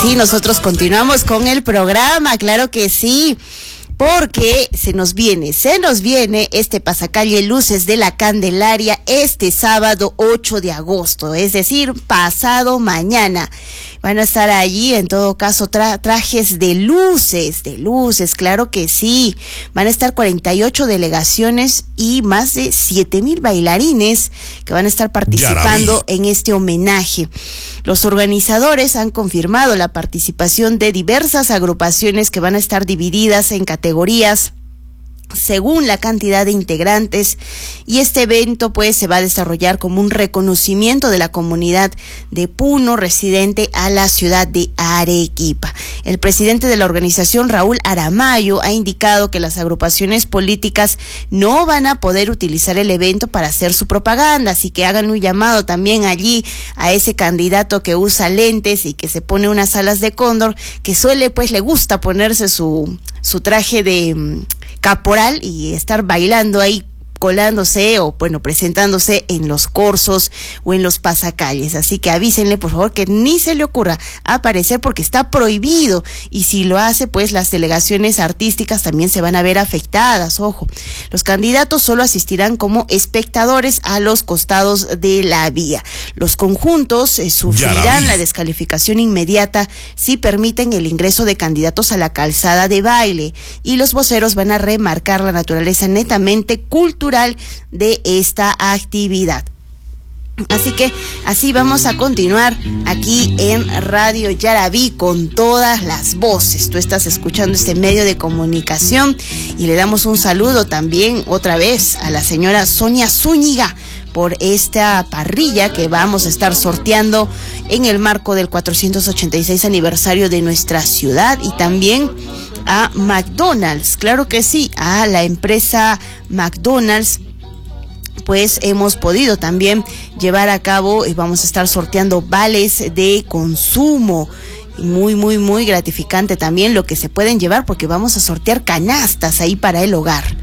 sí, nosotros continuamos con el programa, claro que sí. Porque se nos viene este pasacalle Luces de la Candelaria este sábado 8 de agosto, es decir, pasado mañana. Van a estar allí, en todo caso, trajes de luces, claro que sí. Van a estar 48 delegaciones y más de 7,000 bailarines que van a estar participando en este homenaje. Los organizadores han confirmado la participación de diversas agrupaciones que van a estar divididas en categorías según la cantidad de integrantes, y este evento pues se va a desarrollar como un reconocimiento de la comunidad de Puno residente a la ciudad de Arequipa. El presidente de la organización, Raúl Aramayo, ha indicado que las agrupaciones políticas no van a poder utilizar el evento para hacer su propaganda, así que hagan un llamado también allí a ese candidato que usa lentes y que se pone unas alas de cóndor, que le gusta ponerse su traje de caporal y estar bailando ahí, colándose o presentándose en los corsos o en los pasacalles. Así que avísenle por favor que ni se le ocurra aparecer porque está prohibido, y si lo hace pues las delegaciones artísticas también se van a ver afectadas. Ojo, los candidatos solo asistirán como espectadores a los costados de la vía. Los conjuntos sufrirán la descalificación inmediata si permiten el ingreso de candidatos a la calzada de baile, y los voceros van a remarcar la naturaleza netamente cultural de esta actividad. Así que así vamos a continuar aquí en Radio Yaraví con todas las voces. Tú estás escuchando este medio de comunicación y le damos un saludo también otra vez a la señora Sonia Zúñiga por esta parrilla que vamos a estar sorteando en el marco del 486 aniversario de nuestra ciudad, y también a McDonald's, claro que sí, a la empresa McDonald's. Pues hemos podido también llevar a cabo y vamos a estar sorteando vales de consumo. Muy gratificante también lo que se pueden llevar, porque vamos a sortear canastas ahí para el hogar.